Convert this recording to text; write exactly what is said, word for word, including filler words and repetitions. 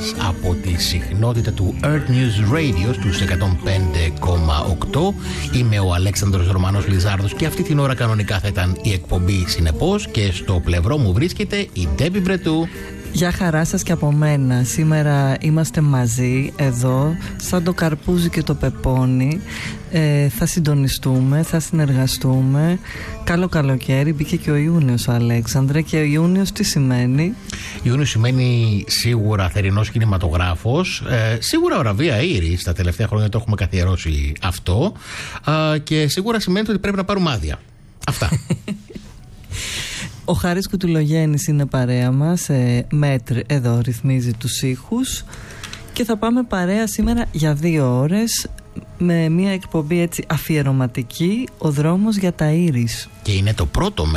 σας από τη συχνότητα του Earth News Radio στους εκατόν πέντε κόμμα οκτώ. Είμαι ο Αλέξανδρος Ρωμανός Λιζάρδος και αυτή την ώρα κανονικά θα ήταν η εκπομπή Συνεπώς, και στο πλευρό μου βρίσκεται η Ντέμπι Μπρετού. Γεια χαρά σας και από μένα. Σήμερα είμαστε μαζί εδώ σαν το καρπούζι και το πεπόνι. ε, Θα συντονιστούμε, θα συνεργαστούμε. Καλό καλοκαίρι, μπήκε και ο Ιούνιος, Αλέξανδρε. Και ο Ιούνιος τι σημαίνει? Ιούνιος σημαίνει σίγουρα θερινός κινηματογράφος, ε, σίγουρα βραβεία Ήρης. Τα τελευταία χρόνια το έχουμε καθιερώσει αυτό, ε, και σίγουρα σημαίνει ότι πρέπει να πάρουμε άδεια. Αυτά. Ο Χάρης Κουτουλογέννης είναι παρέα μας, ε, μέτρ εδώ ρυθμίζει τους ήχους, και θα πάμε παρέα σήμερα για δύο ώρες με μια εκπομπή έτσι αφιερωματική, ο δρόμος για τα Ήρης. Και είναι το πρώτο